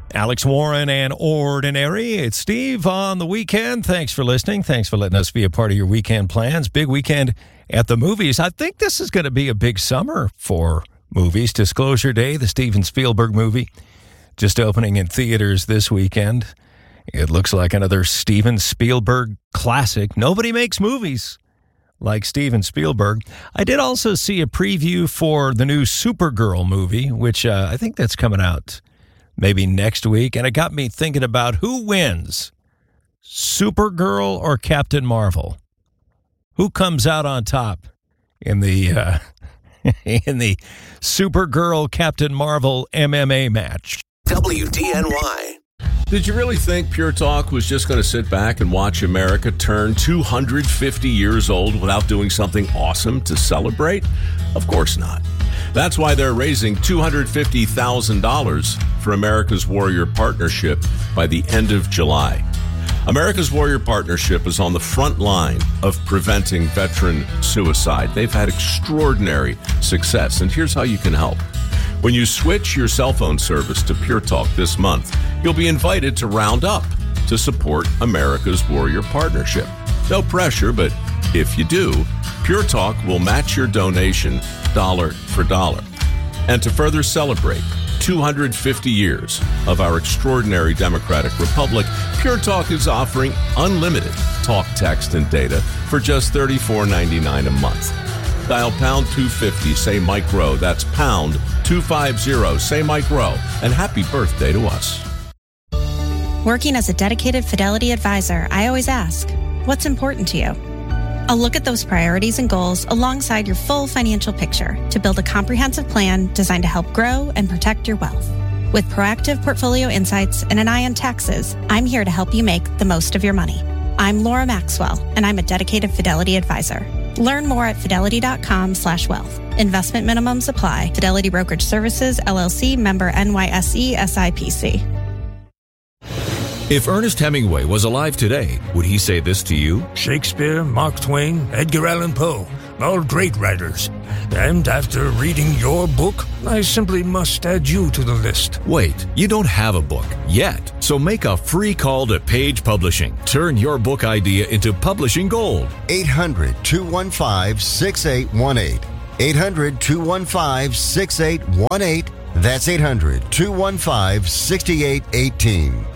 Alex Warren and Ordinary. It's Steve on the weekend. Thanks for listening. Thanks for letting us be a part of your weekend plans. Big weekend at the movies. I think this is going to be a big summer for movies. Disclosure Day, the Steven Spielberg movie, just opening in theaters this weekend. It looks like another Steven Spielberg classic. Nobody makes movies like Steven Spielberg. I did also see a preview for the new Supergirl movie, which I think that's coming out maybe next week. And it got me thinking about who wins, Supergirl or Captain Marvel? Who comes out on top in the in the Supergirl Captain Marvel MMA match? WDNY. Did you really think Pure Talk was just going to sit back and watch America turn 250 years old without doing something awesome to celebrate? Of course not. That's why they're raising $250,000 for America's Warrior Partnership by the end of July. America's Warrior Partnership is on the front line of preventing veteran suicide. They've had extraordinary success, and here's how you can help. When you switch your cell phone service to Pure Talk this month, you'll be invited to round up to support America's Warrior Partnership. No pressure, but if you do, Pure Talk will match your donation dollar for dollar. And to further celebrate 250 years of our extraordinary democratic republic, Pure Talk is offering unlimited talk, text, and data for just $34.99 a month. Dial pound 250, say Mike Rowe. That's pound 250, say Mike Rowe. And happy birthday to us. Working as a dedicated Fidelity advisor, I always ask, what's important to you? I'll look at those priorities and goals alongside your full financial picture to build a comprehensive plan designed to help grow and protect your wealth. With proactive portfolio insights and an eye on taxes, I'm here to help you make the most of your money. I'm Laura Maxwell, and I'm a dedicated Fidelity advisor. Learn more at fidelity.com/wealth. Investment minimums apply. Fidelity Brokerage Services, LLC, member NYSE, SIPC. If Ernest Hemingway was alive today, would he say this to you? Shakespeare, Mark Twain, Edgar Allan Poe, all great writers. And after reading your book, I simply must add you to the list. Wait, you don't have a book yet, so make a free call to Page Publishing. Turn your book idea into publishing gold. 800-215-6818. 800-215-6818. That's 800-215-6818.